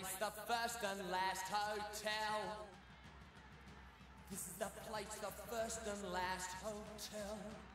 place, the first and last hotel. This is the place, the first and last hotel.